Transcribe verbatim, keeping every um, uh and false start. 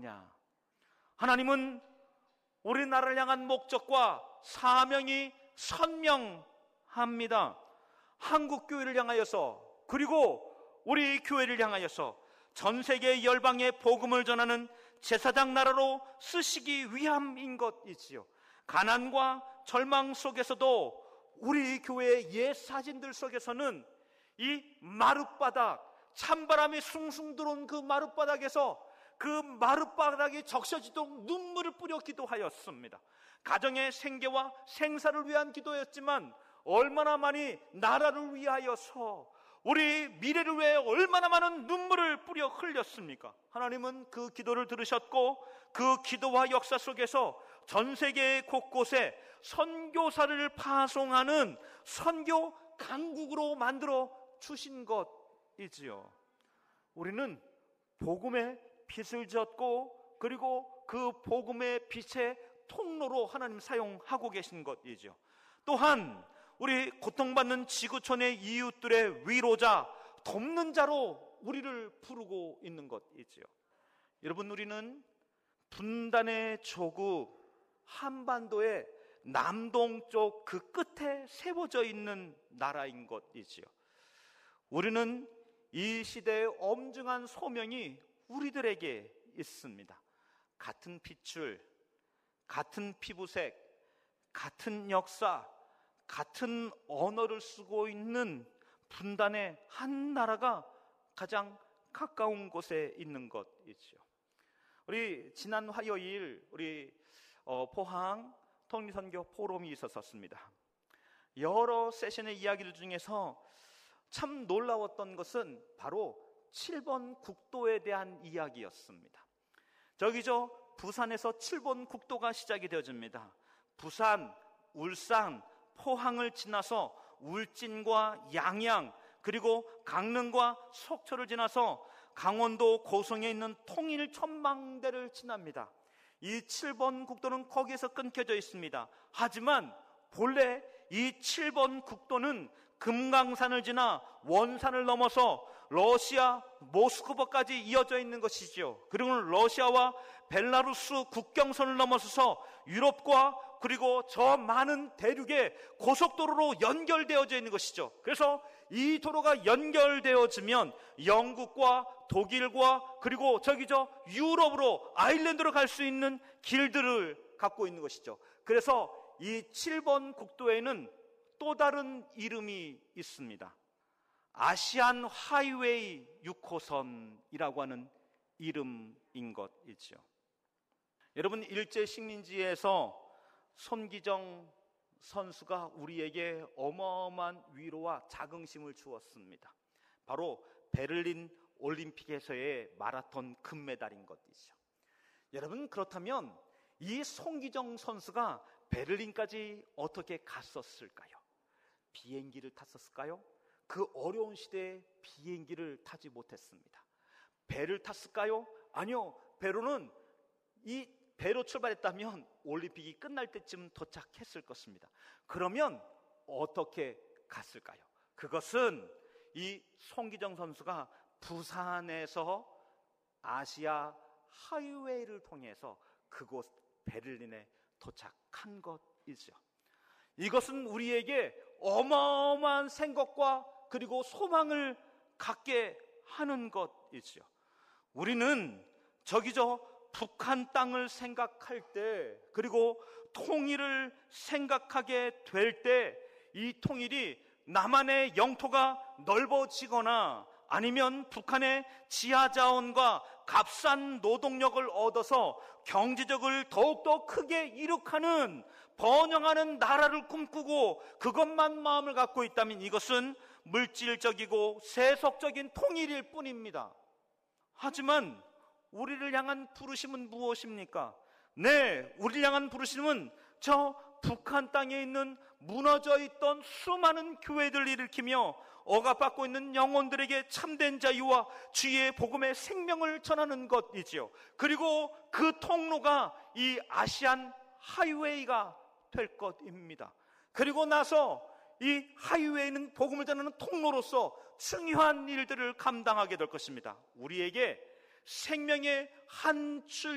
아니냐? 하나님은 우리나라를 향한 목적과 사명이 선명합니다. 한국교회를 향하여서, 그리고 우리 교회를 향하여서 전 세계 열방에 복음을 전하는 제사장 나라로 쓰시기 위함인 것이지요. 가난과 절망 속에서도 우리 교회의 옛 사진들 속에서는 이 마룻바닥, 찬바람이 숭숭 들어온 그 마룻바닥에서 그 마룻바닥이 적셔지도록 눈물을 뿌려 기도하였습니다. 가정의 생계와 생사를 위한 기도였지만 얼마나 많이 나라를 위하여서, 우리 미래를 위해 얼마나 많은 눈물을 뿌려 흘렸습니까? 하나님은 그 기도를 들으셨고 그 기도와 역사 속에서 전 세계 곳곳에 선교사를 파송하는 선교 강국으로 만들어 주신 것이지요. 우리는 복음의 빛을 졌고, 그리고 그 복음의 빛의 통로로 하나님 사용하고 계신 것이죠. 또한 우리 고통받는 지구촌의 이웃들의 위로자, 돕는 자로 우리를 부르고 있는 것이지요. 여러분, 우리는 분단의 조국 한반도의 남동쪽 그 끝에 세워져 있는 나라인 것이지요. 우리는 이 시대의 엄중한 소명이 우리들에게 있습니다. 같은 핏줄, 같은 피부색, 같은 역사, 같은 언어를 쓰고 있는 분단의 한 나라가 가장 가까운 곳에 있는 것이죠. 우리 지난 화요일 우리 어, 포항 통일선교 포럼이 있었습니다. 여러 세션의 이야기들 중에서 참 놀라웠던 것은 바로 칠 번 국도에 대한 이야기였습니다. 저기 저 부산에서 칠 번 국도가 시작이 되어집니다. 부산, 울산, 포항을 지나서 울진과 양양, 그리고 강릉과 속초를 지나서 강원도 고성에 있는 통일 천망대를 지납니다. 이 칠 번 국도는 거기에서 끊겨져 있습니다. 하지만 본래 이 칠 번 국도는 금강산을 지나 원산을 넘어서 러시아 모스크바까지 이어져 있는 것이죠. 그리고 러시아와 벨라루스 국경선을 넘어서서 유럽과 그리고 저 많은 대륙의 고속도로로 연결되어져 있는 것이죠. 그래서 이 도로가 연결되어지면 영국과 독일과 그리고 저기 저 유럽으로 아일랜드로 갈 수 있는 길들을 갖고 있는 것이죠. 그래서 이 칠 번 국도에는 또 다른 이름이 있습니다. 아시안 하이웨이 육 호선이라고 하는 이름인 것이죠. 여러분, 일제 식민지에서 손기정 선수가 우리에게 어마어마한 위로와 자긍심을 주었습니다. 바로 베를린 올림픽에서의 마라톤 금메달인 것이죠. 여러분, 그렇다면 이 손기정 선수가 베를린까지 어떻게 갔었을까요? 비행기를 탔었을까요? 그 어려운 시대에 비행기를 타지 못했습니다. 배를 탔을까요? 아니요. 배로는 이 배로 출발했다면 올림픽이 끝날 때쯤 도착했을 것입니다. 그러면 어떻게 갔을까요? 그것은 이 손기정 선수가 부산에서 아시아 하이웨이를 통해서 그곳 베를린에 도착한 것이죠. 이것은 우리에게 어마어마한 생각과 그리고 소망을 갖게 하는 것이죠. 우리는 저기 저 북한 땅을 생각할 때, 그리고 통일을 생각하게 될 때, 이 통일이 남한의 영토가 넓어지거나 아니면 북한의 지하자원과 값싼 노동력을 얻어서 경제적을 더욱더 크게 이룩하는 번영하는 나라를 꿈꾸고 그것만 마음을 갖고 있다면 이것은 물질적이고 세속적인 통일일 뿐입니다. 하지만 우리를 향한 부르심은 무엇입니까? 네, 우리를 향한 부르심은 저 북한 땅에 있는 무너져 있던 수많은 교회들을 일으키며 억압받고 있는 영혼들에게 참된 자유와 주의 복음의 생명을 전하는 것이지요. 그리고 그 통로가 이 아시안 하이웨이가 될 것입니다. 그리고 나서 이 하이웨이는 복음을 전하는 통로로서 중요한 일들을 감당하게 될 것입니다. 우리에게 생명의 한 줄